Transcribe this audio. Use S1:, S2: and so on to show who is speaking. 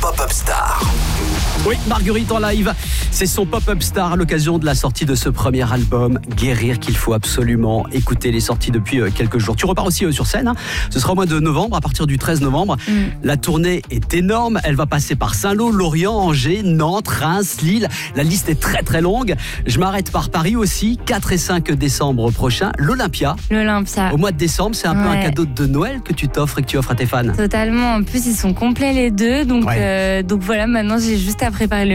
S1: Pop-Up Star.
S2: Oui, Marguerite en live, c'est son Pop-Up Star à l'occasion de la sortie de ce premier album, Guérir, qu'il faut absolument écouter. Les sorties depuis quelques jours. Tu repars aussi sur scène, hein. Ce sera au mois de novembre, à partir du 13 novembre. La tournée est énorme, elle va passer par Saint-Lô, Lorient, Angers, Nantes, Reims, Lille. La liste est très très longue. Je m'arrête par Paris aussi, 4 et 5 décembre prochain, l'Olympia. Au mois de décembre, c'est un peu un cadeau de Noël que tu t'offres et que tu offres à tes fans.
S3: Totalement, en plus ils sont complets les deux, donc voilà, maintenant j'ai juste à préparer le